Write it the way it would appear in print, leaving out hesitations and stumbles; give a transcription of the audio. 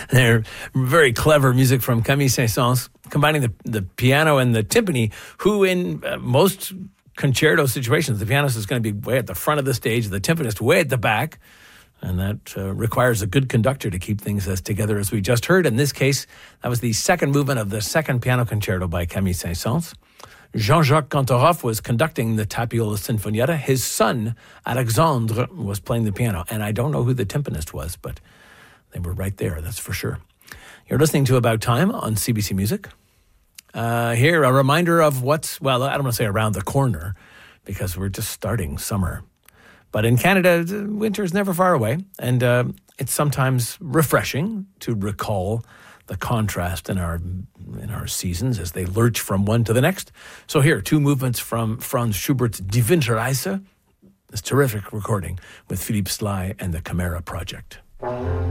They're very clever music from Camille Saint-Saëns, combining the piano and the timpani, who in most concerto situations, the pianist is going to be way at the front of the stage, the timpanist way at the back, and that requires a good conductor to keep things as together as we just heard. In this case, that was the second movement of the second piano concerto by Camille Saint-Saëns. Jean-Jacques Cantoroff was conducting the Tapiola Sinfonietta. His son, Alexandre, was playing the piano. And I don't know who the timpanist was, but they were right there, that's for sure. You're listening to About Time on CBC Music. Here, a reminder of what's, well, I don't want to say around the corner, because we're just starting summer. But in Canada, winter is never far away. And it's sometimes refreshing to recall the contrast in our seasons as they lurch from one to the next. So here, two movements from Franz Schubert's Die Winterreise, this terrific recording with Philippe Sly and the Chimera Project.